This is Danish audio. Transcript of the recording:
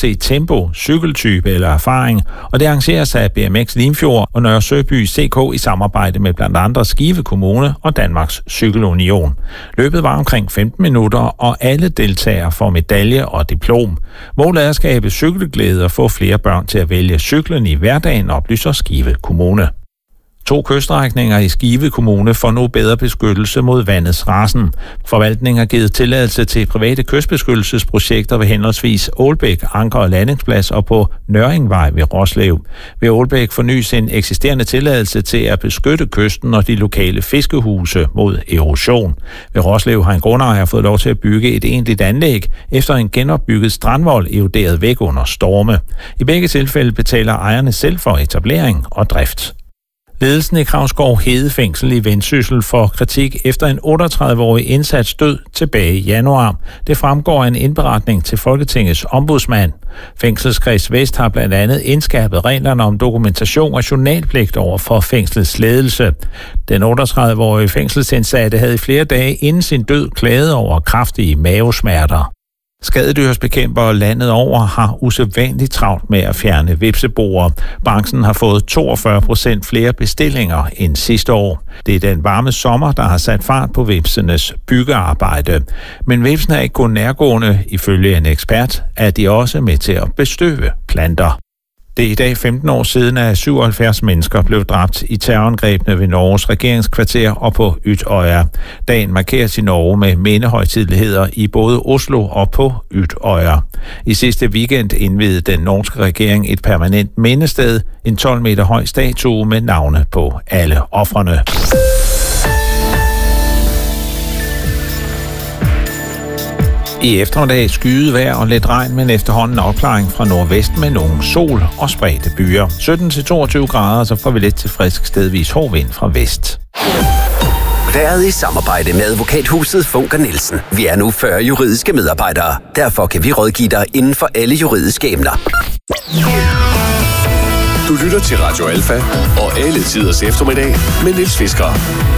uanset tempo, cykeltype eller erfaring, og det arrangeres af BMX Limfjord og Nørre Søby CK i samarbejde med blandt andre Skive Kommune og Danmarks Cykelunion. Løbet var omkring 15 minutter, og alle deltagere får medalje og diplom. Målet er at skabe cykelglæde og få flere børn til at vælge cyklen i hverdagen, oplyser Skive Kommune. 2 kyststrækninger i Skive Kommune får nu bedre beskyttelse mod vandets rasen. Forvaltningen har givet tilladelse til private kystbeskyttelsesprojekter ved henholdsvis Ålbæk, Anker og Landingsplads og på Nøringvej ved Roslev. Ved Ålbæk fornyes en eksisterende tilladelse til at beskytte kysten og de lokale fiskehuse mod erosion. Ved Roslev har en grundejer fået lov til at bygge et egentligt anlæg efter en genopbygget strandvold eroderet væk under storme. I begge tilfælde betaler ejerne selv for etablering og drift. Ledelsen i Kravskov Hede Fængsel i Vendsyssel får kritik efter en 38-årig indsats død tilbage i januar. Det fremgår af en indberetning til Folketingets ombudsmand. Fængselskreds Vest har blandt andet indskærpet reglerne om dokumentation og journalpligt over for fængslets ledelse. Den 38-årige fængselsindsatte havde i flere dage inden sin død klaget over kraftige mavesmerter. Skadedyrsbekæmpere landet over har usædvanligt travlt med at fjerne hvepseboer. Branchen har fået 42% flere bestillinger end sidste år. Det er den varme sommer, der har sat fart på hvepsenes byggearbejde. Men hvepsen er ikke kun nærgående. Ifølge en ekspert er de også med til at bestøve planter. Det er i dag 15 år siden, at 77 mennesker blev dræbt i terrorangrebene ved Norges regeringskvarter og på Utøya. Dagen markeres i Norge med mindehøjtideligheder i både Oslo og på Utøya. I sidste weekend indviede den norske regering et permanent mindested, en 12 meter høj statue med navne på alle ofrene. I eftermiddag skyet vejr og lidt regn, men efterhånden afklaring fra nordvest med nogle sol og spredte byer. 17-22 grader, så får vi lidt til frisk stedvis hård vind fra vest. Været i samarbejde med advokathuset Funker Nielsen. Vi er nu 40 juridiske medarbejdere. Derfor kan vi rådgive dig inden for alle juridiske emner. Du lytter til Radio Alfa og alle tiders eftermiddag med Niels Fisker.